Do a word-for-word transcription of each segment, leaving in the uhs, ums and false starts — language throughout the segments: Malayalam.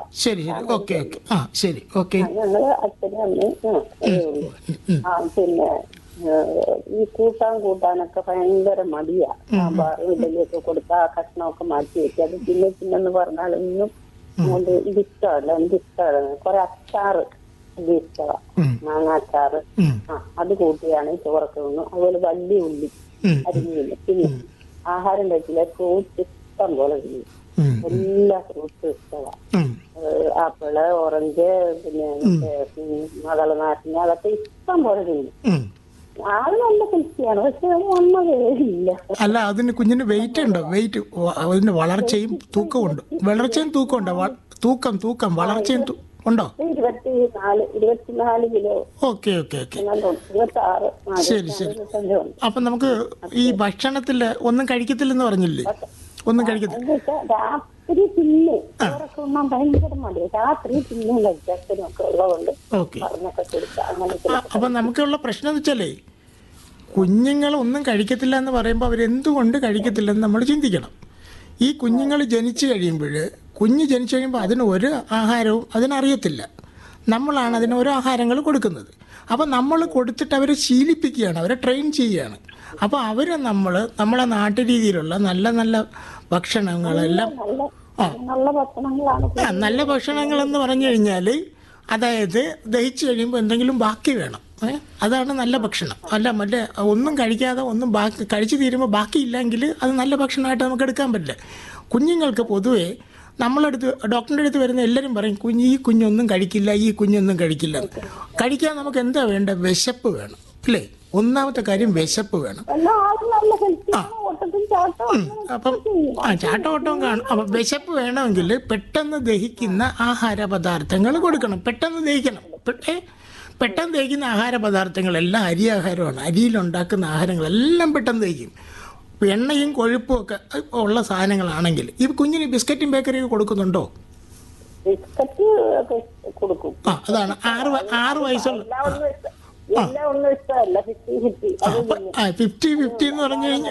ശരി ശരി ഓക്കെ ഓക്കെ ആ ശരി ഓക്കെ. ഞങ്ങള് അച്ഛനും അമ്മയും ഉം, അതേ ഉള്ളൂ. ആ പിന്നെ ഏഹ്, ഈ കൂട്ടാൻ കൂട്ടാനൊക്കെ ഭയങ്കര മടിയാ. സാമ്പാർ ഇഡലിയൊക്കെ കൊടുത്താൽ ആ കഷ്ണമൊക്കെ മാറ്റി വെക്കുക. അത് പിന്നെ പിന്നെന്ന് പറഞ്ഞാലൊന്നും അതുകൊണ്ട് ഇത് ഇഷ്ടമല്ല, എനിക്ക് ഇഷ്ടമല്ല. കുറെ അച്ചാറ് ഇത് ഇഷ്ടമാണ്, മാങ്ങാച്ചാറ്. ആ അത് കൂട്ടിയാണ് ചോറൊക്കെ തിന്നു. അതുപോലെ വലിയ ഉള്ളി അരിഞ്ഞില്ല. പിന്നെ ആഹാരം കഴിച്ചില്ല. ഫ്രൂട്ട്സ് ഇഷ്ടം പോലെ തിന്നു. എല്ലാ ഫ്രൂട്ട്സും ഇഷ്ടമാണ്. ആപ്പിള്, ഓറഞ്ച്, പിന്നെ മകള നാരങ്ങ, അതൊക്കെ ഇഷ്ടം പോലെ തിന്നു. ആള് നല്ല ഹെൽത്തിയാണ്, പക്ഷെ അത് ഒന്നേയില്ല. അല്ല അതിന് കുഞ്ഞിന് വെയിറ്റ് ഉണ്ടോ? വെയിറ്റ് അതിന് വളർച്ചയും തൂക്കവും ഉണ്ട്. വളർച്ചയും തൂക്കം ഉണ്ടോ? വ- തൂക്കം തൂക്കം വളർച്ചയും തു- ഉണ്ടോ? ഇരുപത്തി നാല് ഇരുപത്തിനാല് കിലോ ഓക്കെ ഓക്കെ ഓക്കെ ഇരുപത്തി ആറ് ശരി ശരി. അപ്പം നമുക്ക് ഈ ഭക്ഷണത്തിൽ ഒന്നും കഴിക്കത്തില്ലെന്ന് പറഞ്ഞില്ലേ? ഒന്നും കഴിക്കത്തില്ല. എന്താ വെച്ചാൽ രാത്രി തിന്നു ചോറൊക്കെ ഉണ്ണാൻ ഭയങ്കര മടി. രാത്രി തിന്നും കഴിച്ചൊക്കെ ഉള്ളതുകൊണ്ട് ഓക്കെ. പറഞ്ഞൊക്കെ കൊടുക്കുക. അങ്ങനെ അപ്പം നമുക്കുള്ള പ്രശ്നം എന്ന് വെച്ചാലേ കുഞ്ഞുങ്ങൾ ഒന്നും കഴിക്കത്തില്ല എന്ന് പറയുമ്പോൾ അവരെന്തുകൊണ്ട് കഴിക്കത്തില്ലെന്ന് നമ്മൾ ചിന്തിക്കണം. ഈ കുഞ്ഞുങ്ങൾ ജനിച്ചു കഴിയുമ്പോൾ കുഞ്ഞ് ജനിച്ചു കഴിയുമ്പോൾ അതിന് ഒരു ആഹാരവും അതിനറിയത്തില്ല. നമ്മളാണ് അതിന് ഓരോ ആഹാരങ്ങൾ കൊടുക്കുന്നത്. അപ്പോൾ നമ്മൾ കൊടുത്തിട്ട് അവരെ ശീലിപ്പിക്കുകയാണ്, അവരെ ട്രെയിൻ ചെയ്യുകയാണ്. അപ്പോൾ അവർ നമ്മൾ നമ്മളെ നാട്ടു രീതിയിലുള്ള നല്ല നല്ല ഭക്ഷണങ്ങളെല്ലാം ആ നല്ല ഭക്ഷണങ്ങളാണ്. ആ നല്ല ഭക്ഷണങ്ങളെന്ന് പറഞ്ഞു കഴിഞ്ഞാൽ അതായത് ദഹിച്ചു കഴിയുമ്പോൾ എന്തെങ്കിലും ബാക്കി വേണം. ഏ അതാണ് നല്ല ഭക്ഷണം. അല്ല മറ്റേ ഒന്നും കഴിക്കാതെ ഒന്നും ബാക്കി കഴിച്ചു തീരുമ്പോൾ ബാക്കിയില്ലെങ്കിൽ അത് നല്ല ഭക്ഷണമായിട്ട് നമുക്ക് എടുക്കാൻ പറ്റില്ല. കുഞ്ഞുങ്ങൾക്ക് പൊതുവേ നമ്മളടുത്ത് ഡോക്ടറിൻ്റെ അടുത്ത് വരുന്ന എല്ലാവരും പറയും കുഞ്ഞ് ഈ കുഞ്ഞൊന്നും കഴിക്കില്ല, ഈ കുഞ്ഞൊന്നും കഴിക്കില്ല. കഴിക്കാൻ നമുക്ക് എന്താ വേണ്ട? വിശപ്പ് വേണം അല്ലേ? ഒന്നാമത്തെ കാര്യം വിശപ്പ് വേണം. എല്ലാ ആളും നല്ല ഹെൽത്തിയാണ്. ഓട്ടത്തിൽ ചാട്ടം അപ്പം ആ ചാട്ടോട്ടവും കാണും. അപ്പം വിശപ്പ് വേണമെങ്കിൽ പെട്ടെന്ന് ദഹിക്കുന്ന ആഹാര പദാർത്ഥങ്ങൾ കൊടുക്കണം. പെട്ടെന്ന് ദഹിക്കണം. പെട്ടേ പെട്ടെന്ന് ദഹിക്കുന്ന ആഹാര പദാർത്ഥങ്ങളെല്ലാം അരി ആഹാരമാണ്. അരിയിലുണ്ടാക്കുന്ന ആഹാരങ്ങളെല്ലാം പെട്ടെന്ന് ദഹിക്കും. എണ്ണയും കൊഴുപ്പും ഒക്കെ ഉള്ള സാധനങ്ങളാണെങ്കിൽ ഈ കുഞ്ഞിന് ബിസ്ക്കറ്റും ബേക്കറിയും കൊടുക്കുന്നുണ്ടോ? ബിസ്ക്കറ്റ് ഒക്കെ കൊടുക്കും. ആ അതാണ് ആറ് വ- ആറ് വയസ്സുള്ള എല്ലാം ഒന്നും ഇഷ്ട- എല്ലാം ഒന്നും ഇഷ്ടമല്ല. ഫിഫ്റ്റി ഫിഫ്റ്റി അത് തിന്നും. ആ ഫിഫ്റ്റി ഫിഫ്റ്റി എന്ന് പറഞ്ഞു കഴിഞ്ഞാൽ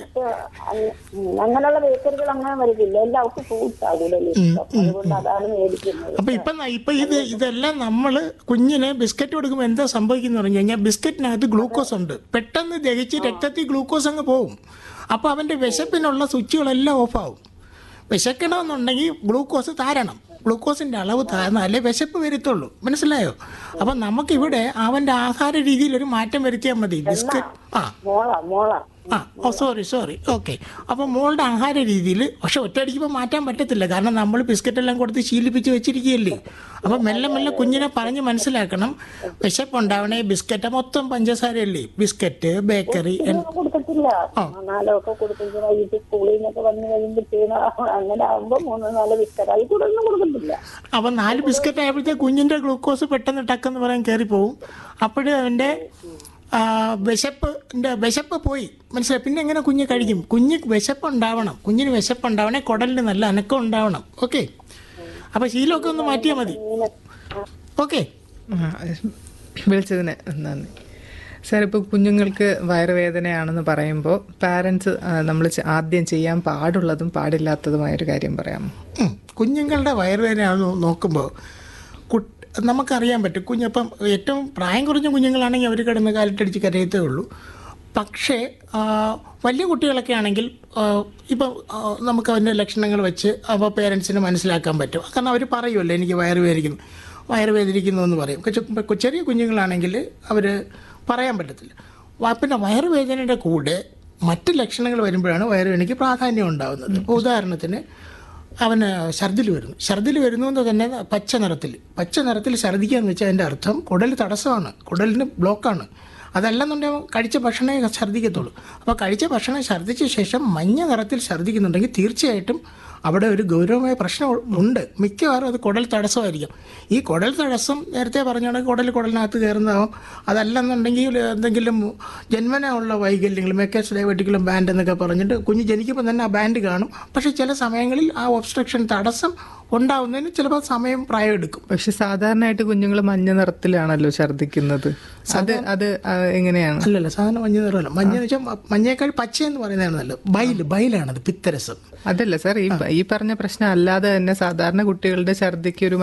ഉം, അങ്ങനെയുള്ള ബേക്കറികൾ അങ്ങനെ വരുന്നില്ല. എല്ലാവർക്കും ഫ്രൂട്ട്സാ കൂടുതൽ ഇഷ്ടം. അതുകൊണ്ട് അതാണ് മേടിക്കുന്നത്. അപ്പം ഇപ്പം ഇപ്പം ഇത് ഇതെല്ലാം നമ്മൾ കുഞ്ഞിന് ബിസ്ക്കറ്റ് കൊടുക്കുമ്പോൾ എന്താ സംഭവിക്കുന്നത് പറഞ്ഞു കഴിഞ്ഞാൽ ബിസ്ക്കറ്റിനകത്ത് ഗ്ലൂക്കോസ് ഉണ്ട്. പെട്ടെന്ന് ദഹിച്ച് രക്തത്തിൽ ഗ്ലൂക്കോസ് അങ്ങ് പോകും. അപ്പോൾ അവൻ്റെ വിശപ്പിനുള്ള സ്വിച്ചുകളെല്ലാം ഓഫാവും. വിശക്കണമെന്നുണ്ടെങ്കിൽ ഗ്ലൂക്കോസ് താരണം. ഗ്ലൂക്കോസിൻ്റെ അളവ് താഴ്ന്നാലേ വിശപ്പ് വരത്തുള്ളൂ. മനസ്സിലായോ? അപ്പം നമുക്കിവിടെ അവൻ്റെ ആഹാര രീതിയിൽ ഒരു മാറ്റം വരുത്തിയാൽ മതി. ബിസ്ക്കറ്റ് ആ മോളാ മോളാ ആ ഓ സോറി സോറി ഓക്കെ. അപ്പോൾ മോളുടെ ആഹാര രീതിയിൽ പക്ഷെ ഒറ്റയടിക്കുമ്പോൾ മാറ്റാൻ പറ്റത്തില്ല. കാരണം നമ്മൾ ബിസ്ക്കറ്റെല്ലാം കൊടുത്ത് ശീലിപ്പിച്ച് വെച്ചിരിക്കുകയല്ലേ. അപ്പം മെല്ലെ മെല്ലെ കുഞ്ഞിനെ പറഞ്ഞ് മനസ്സിലാക്കണം. വിശപ്പുണ്ടാവണേ ബിസ്ക്കറ്റ് മൊത്തം പഞ്ചസാരയല്ലേ, ബിസ്ക്കറ്റ് ബേക്കറി കൊടുക്കത്തില്ല. നാലൊക്കെ കൊടുക്കുന്നത് വൈകിട്ട് സ്കൂളിൽ നിന്നൊക്കെ വന്ന് കഴിയുമ്പോഴത്തേന് അങ്ങനെ ആകുമ്പോൾ മൂന്നോ നാലോ ബിസ്ക്കറ്റ് അത് കൂടെ ഒന്നും കൊടുക്കത്തില്ല. അപ്പം നാല് ബിസ്ക്കറ്റ് ആയപ്പോഴത്തേക്ക് കുഞ്ഞിൻ്റെ ഗ്ലൂക്കോസ് പെട്ടെന്ന് ടക്കെന്ന് പറയാൻ കയറിപ്പോവും. അപ്പോഴും അവൻ്റെ വിശപ്പിൻ്റെ വിശപ്പ് പോയി. മനസ്സിലായി? പിന്നെ എങ്ങനെ കുഞ്ഞ് കഴിക്കും? കുഞ്ഞ് വിശപ്പുണ്ടാവണം. കുഞ്ഞിന് വിശപ്പുണ്ടാവണേ കുടലിന് നല്ല അനക്കം ഉണ്ടാവണം. ഓക്കെ. അപ്പോൾ ശീലമൊക്കെ ഒന്ന് മാറ്റിയാൽ മതി. ഓക്കെ. വിളിച്ചതിന് നന്ദി സാർ. ഇപ്പോൾ കുഞ്ഞുങ്ങൾക്ക് വയറുവേദനയാണെന്ന് പറയുമ്പോൾ പാരൻസ് നമ്മൾ ആദ്യം ചെയ്യാൻ പാടുള്ളതും പാടില്ലാത്തതുമായൊരു കാര്യം പറയാമോ? കുഞ്ഞുങ്ങളുടെ വയറുവേദനയാണെന്ന് നോക്കുമ്പോൾ കുട്ടി നമുക്കറിയാൻ പറ്റും. കുഞ്ഞപ്പം ഏറ്റവും പ്രായം കുറഞ്ഞ കുഞ്ഞുങ്ങളാണെങ്കിൽ അവർ കിടന്ന് കാലിട്ടടിച്ച് കരയത്തേ ഉള്ളൂ. പക്ഷേ വലിയ കുട്ടികളൊക്കെ ആണെങ്കിൽ ഇപ്പം നമുക്ക് അതിൻ്റെ ലക്ഷണങ്ങൾ വെച്ച് അപ്പോൾ പേരൻസിന് മനസ്സിലാക്കാൻ പറ്റും. കാരണം അവർ പറയുമല്ലോ എനിക്ക് വയറ് വേദനിക്കുന്നു വയറ് വേദനിക്കുന്നു എന്ന് പറയും. ചെറിയ കുഞ്ഞുങ്ങളാണെങ്കിൽ അവർ പറയാൻ പറ്റത്തില്ല. പിന്നെ വയറുവേദനയുടെ കൂടെ മറ്റ് ലക്ഷണങ്ങൾ വരുമ്പോഴാണ് വയറുവേദനയ്ക്ക് പ്രാധാന്യം ഉണ്ടാകുന്നത്. ഇപ്പോൾ ഉദാഹരണത്തിന് അവന് ഛർദിൽ വരുന്നു. ഛർദിൽ വരുന്നു എന്ന് തന്നെ പച്ച നിറത്തിൽ പച്ച നിറത്തിൽ ഛർദിക്കുക എന്ന് വെച്ചാൽ അതിൻ്റെ അർത്ഥം കുടൽ തടസ്സമാണ്, കുടലിന് ബ്ലോക്കാണ്. അതല്ലെന്നുണ്ടെങ്കിൽ കഴിച്ച ഭക്ഷണമേ ഛർദ്ദിക്കത്തുള്ളൂ. അപ്പോൾ കഴിച്ച ഭക്ഷണം ഛർദ്ദിച്ച ശേഷം മഞ്ഞ നിറത്തിൽ ഛർദ്ദിക്കുന്നുണ്ടെങ്കിൽ തീർച്ചയായിട്ടും അവിടെ ഒരു ഗൗരവമായ പ്രശ്നം ഉണ്ട്. മിക്കവാറും അത് കുടൽ തടസ്സമായിരിക്കും. ഈ കുടൽ തടസ്സം നേരത്തെ പറഞ്ഞാണെങ്കിൽ കുടൽ കുടലിനകത്ത് കയറുന്നതാവും. അതല്ലെന്നുണ്ടെങ്കിൽ എന്തെങ്കിലും ജന്മന ഉള്ള വൈകല്യങ്ങൾ മെക്കേസ് ഡയബറ്റിക്കലും ബാൻഡ് എന്നൊക്കെ പറഞ്ഞിട്ട് കുഞ്ഞ് ജനിക്കുമ്പോൾ തന്നെ ആ ബാൻഡ് കാണും. പക്ഷേ ചില സമയങ്ങളിൽ ആ ഒബ്സ്ട്രക്ഷൻ തടസ്സം ഉണ്ടാവുന്നതിന് ചിലപ്പോൾ സമയം പ്രായം എടുക്കും. പക്ഷെ സാധാരണയായിട്ട് കുഞ്ഞുങ്ങൾ മഞ്ഞ നിറത്തിലാണല്ലോ ഛർദ്ദിക്കുന്നത്. അത് അത് എങ്ങനെയാണ്? അല്ലല്ല, സാധാരണ മഞ്ഞ നിറമല്ല. മഞ്ഞ വെച്ചാൽ മഞ്ഞയേക്കാൾ പച്ച എന്ന് പറയുന്നതാണ് നല്ലത്. ബൈൽ ബൈലാണത്, പിത്തരസം. അതല്ല സാർ, ഈ ഈ പറഞ്ഞ പ്രശ്നം അല്ലാതെ തന്നെ സാധാരണ കുട്ടികളുടെ ഛർദ്ദിക്ക് ഒരു